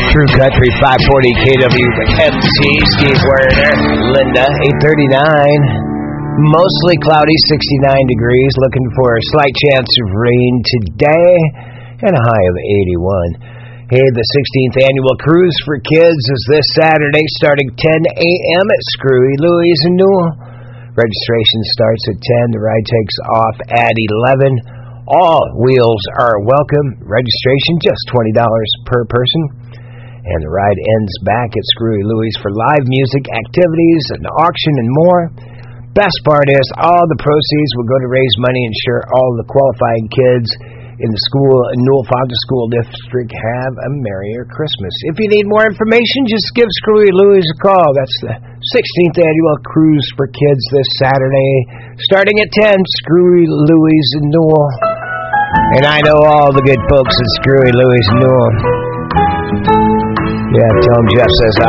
True Country 540 KWMC. Steve Werner, Linda, 8:39. Mostly cloudy, 69 degrees. Looking for a slight chance of rain today and a high of 81. Hey, the 16th annual Cruise for Kids is this Saturday starting 10 a.m. at Screwy Louis in Newell. Registration starts at 10. The ride takes off at 11. All wheels are welcome. Registration just $20 per person. And the ride ends back at Screwy Louis for live music, activities, an auction, and more. Best part is all the proceeds will go to raise money and ensure all the qualifying kids in the school in Newell-Fonda School District have a merrier Christmas. If you need more information, just give Screwy Louis a call. That's the 16th annual Cruise for Kids this Saturday, starting at 10, Screwy Louis in Newell. And I know all the good folks at Screwy Louis in Newell. Yeah, tell him Jeff says hi.